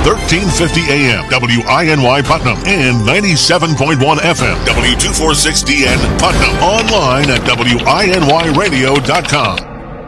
1350 AM, WINY Putnam, and 97.1 FM, W246DN Putnam. Online at WINYradio.com.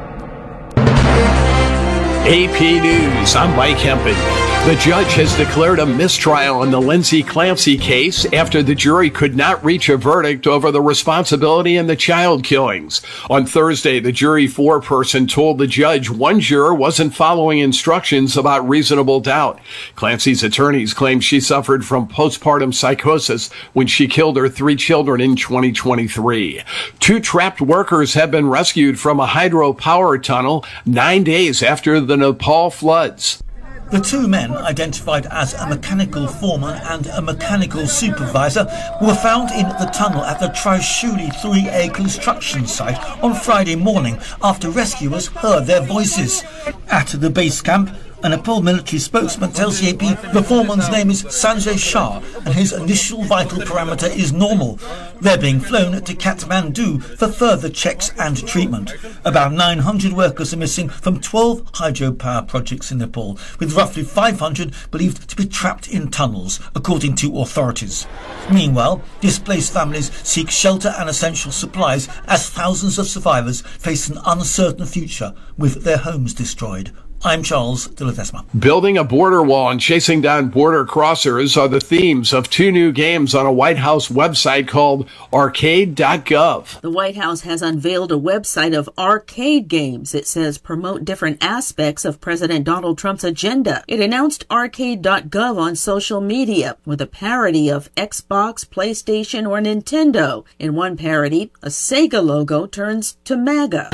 AP News, I'm Mike Hempen. The judge has declared a mistrial in the Lindsay Clancy case after the jury could not reach a verdict over the responsibility in the child killings. On Thursday, the jury foreperson told the judge one juror wasn't following instructions about reasonable doubt. Clancy's attorneys claim she suffered from postpartum psychosis when she killed her 3 children in 2023. 2 trapped workers have been rescued from a hydropower tunnel 9 days after the Nepal floods. The 2 men, identified as a mechanical foreman and a mechanical supervisor, were found in the tunnel at the Trishuli 3A construction site on Friday morning after rescuers heard their voices. At the base camp, a Nepal military spokesman tells the AP the foreman's name is Sanjay Shah and his initial vital parameter is normal. They're being flown to Kathmandu for further checks and treatment. About 900 workers are missing from 12 hydropower projects in Nepal, with roughly 500 believed to be trapped in tunnels, according to authorities. Meanwhile, displaced families seek shelter and essential supplies as thousands of survivors face an uncertain future with their homes destroyed. I'm Charles de Ledesma. Building a border wall and chasing down border crossers are the themes of 2 new games on a White House website called arcade.gov. The White House has unveiled a website of arcade games. It says promote different aspects of President Donald Trump's agenda. It announced arcade.gov on social media with a parody of Xbox, PlayStation, or Nintendo. In one parody, a Sega logo turns to MAGA.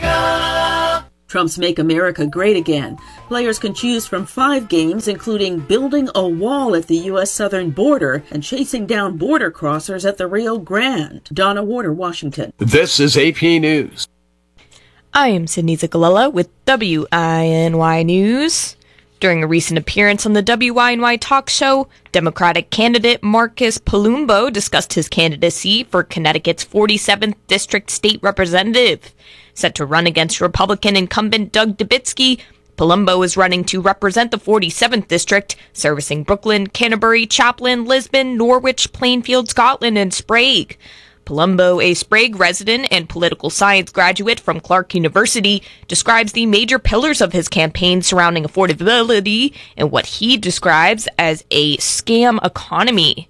Trump's Make America Great Again. Players can choose from 5 games, including building a wall at the U.S. southern border and chasing down border crossers at the Rio Grande. Donna Warder, Washington. This is AP News. I am Sydney Zagalella with WINY News. During a recent appearance on the WINY talk show, Democratic candidate Marcus Palumbo discussed his candidacy for Connecticut's 47th District State Representative. Set to run against Republican incumbent Doug Dubitsky, Palumbo is running to represent the 47th District, servicing Brooklyn, Canterbury, Chaplin, Lisbon, Norwich, Plainfield, Scotland, and Sprague. Palumbo, a Sprague resident and political science graduate from Clark University, describes the major pillars of his campaign surrounding affordability and what he describes as a scam economy.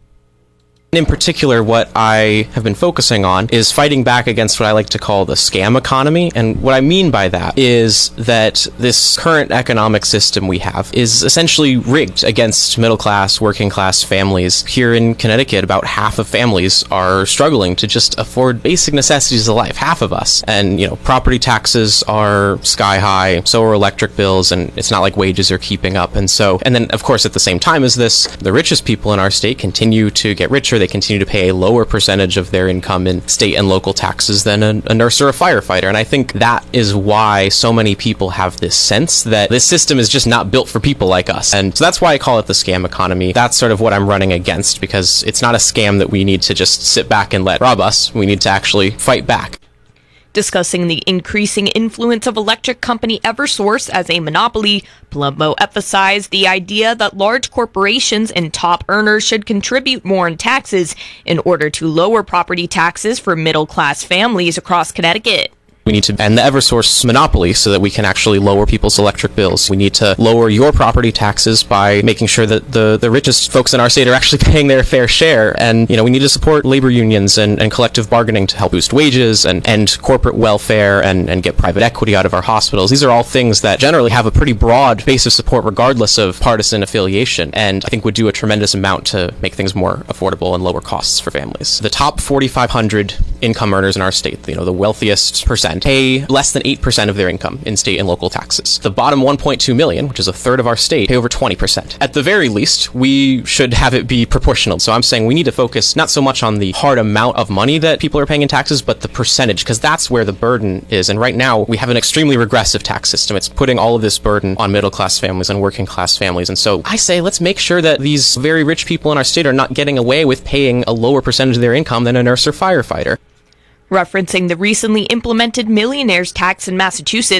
In particular, what I have been focusing on is fighting back against what I like to call the scam economy. And what I mean by that is that this current economic system we have is essentially rigged against middle-class, working-class families. Here in Connecticut, about half of families are struggling to just afford basic necessities of life, half of us. And, you know, property taxes are sky high, so are electric bills, and it's not like wages are keeping up. And then, of course, at the same time as this, the richest people in our state continue to get richer. They continue to pay a lower percentage of their income in state and local taxes than a nurse or a firefighter. And I think that is why so many people have this sense that this system is just not built for people like us. And so that's why I call it the scam economy. That's sort of what I'm running against, because it's not a scam that we need to just sit back and let rob us. We need to actually fight back. Discussing the increasing influence of electric company Eversource as a monopoly, Palumbo emphasized the idea that large corporations and top earners should contribute more in taxes in order to lower property taxes for middle-class families across Connecticut. We need to end the Eversource monopoly so that we can actually lower people's electric bills. We need to lower your property taxes by making sure that the richest folks in our state are actually paying their fair share. And, you know, we need to support labor unions and collective bargaining to help boost wages and end corporate welfare and get private equity out of our hospitals. These are all things that generally have a pretty broad base of support regardless of partisan affiliation, and I think would do a tremendous amount to make things more affordable and lower costs for families. The top 4,500 income earners in our state, you know, the wealthiest percent, pay less than 8% of their income in state and local taxes. The bottom 1.2 million, which is a third of our state, pay over 20%. At the very least, we should have it be proportional. So I'm saying we need to focus not so much on the hard amount of money that people are paying in taxes, but the percentage, because that's where the burden is. And right now, we have an extremely regressive tax system. It's putting all of this burden on middle-class families and working-class families. And so I say, let's make sure that these very rich people in our state are not getting away with paying a lower percentage of their income than a nurse or firefighter. Referencing the recently implemented millionaire's tax in Massachusetts,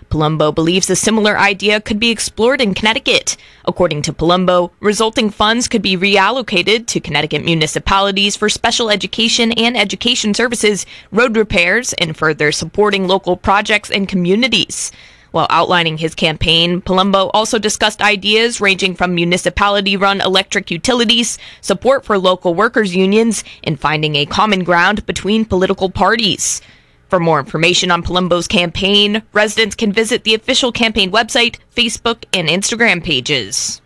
Palumbo believes a similar idea could be explored in Connecticut. According to Palumbo, resulting funds could be reallocated to Connecticut municipalities for special education and education services, road repairs, and further supporting local projects and communities. While outlining his campaign, Palumbo also discussed ideas ranging from municipality-run electric utilities, support for local workers' unions, and finding a common ground between political parties. For more information on Palumbo's campaign, residents can visit the official campaign website, Facebook, and Instagram pages.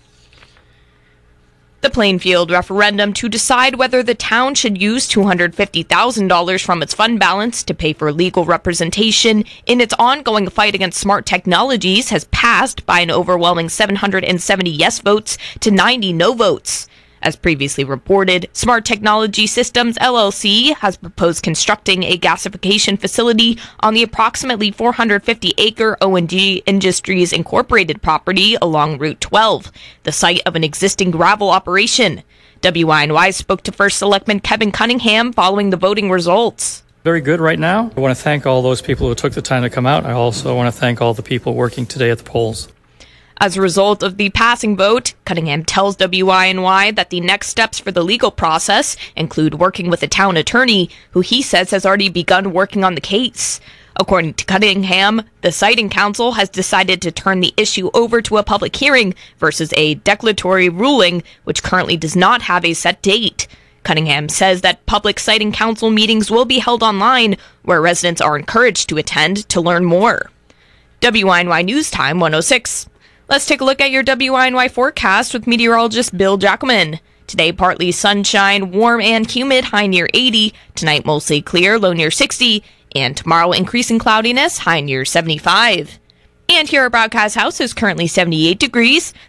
The Plainfield referendum to decide whether the town should use $250,000 from its fund balance to pay for legal representation in its ongoing fight against smart technologies has passed by an overwhelming 770 yes votes to 90 no votes. As previously reported, Smart Technology Systems LLC has proposed constructing a gasification facility on the approximately 450-acre O&G Industries Incorporated property along Route 12, the site of an existing gravel operation. WINY spoke to First Selectman Kevin Cunningham following the voting results. Very good right now. I want to thank all those people who took the time to come out. I also want to thank all the people working today at the polls. As a result of the passing vote, Cunningham tells WINY that the next steps for the legal process include working with a town attorney, who he says has already begun working on the case. According to Cunningham, the Siting Council has decided to turn the issue over to a public hearing versus a declaratory ruling, which currently does not have a set date. Cunningham says that public Siting Council meetings will be held online, where residents are encouraged to attend to learn more. WINY News Time 106. Let's take a look at your WINY forecast with meteorologist Bill Jackman. Today, partly sunshine, warm and humid, high near 80. Tonight, mostly clear, low near 60. And tomorrow, increasing cloudiness, high near 75. And here at Broadcast House is currently 78 degrees.